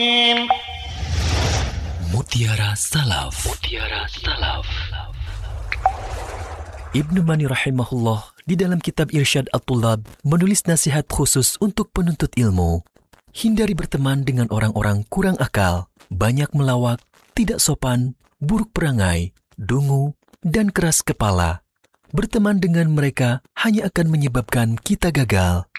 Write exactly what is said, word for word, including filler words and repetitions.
Mutiara Salaf. Mutiara Salaf. Ibnu Mani rahimahullah di dalam kitab Irsyad At-Tullab menulis nasihat khusus untuk penuntut ilmu. Hindari berteman dengan orang-orang kurang akal, banyak melawak, tidak sopan, buruk perangai, dungu, dan keras kepala. Berteman dengan mereka hanya akan menyebabkan kita gagal.